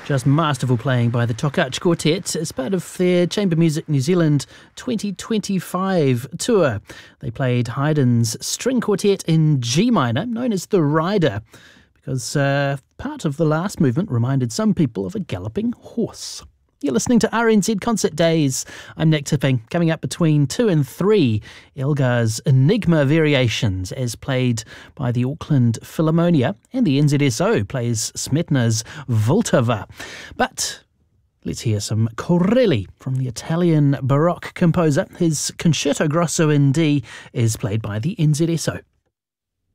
Just masterful playing by the Tokach Quartet as part of their Chamber Music New Zealand 2025 tour. They played Haydn's string quartet in G minor, known as the Rider, because part of the last movement reminded some people of a galloping horse. You're listening to RNZ Concert Days. I'm Nick Tipping. Coming up between 2 and 3, Elgar's Enigma Variations, as played by the Auckland Philharmonia, and the NZSO plays Smetana's Vltava. But let's hear some Corelli from the Italian Baroque composer. His Concerto Grosso in D is played by the NZSO.